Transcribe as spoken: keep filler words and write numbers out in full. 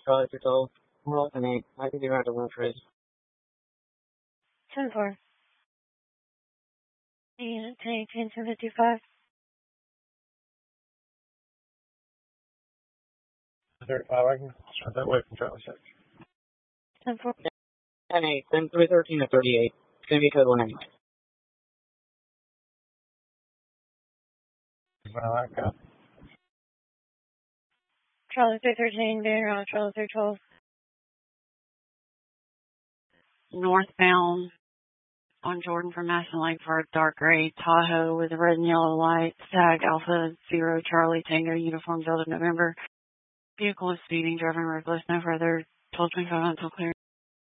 Charlie Patrol. Well, I mean, I can do right to one trade. ten four. Unit ten ten fifty-five. thirty-five, I can start that way from Charlie six. ten four. ten eight, then three thirteen to thirty-eight. It's going to be code one anyway. Well, I got Charlie three thirteen, being around Charlie three twelve. Northbound on Jordan from Madison Lake for a dark gray Tahoe with red and yellow lights. Tag Alpha Zero Charlie Tango Uniform Delta November. Vehicle is speeding, driving reckless. No further. twelve twenty-five until clear.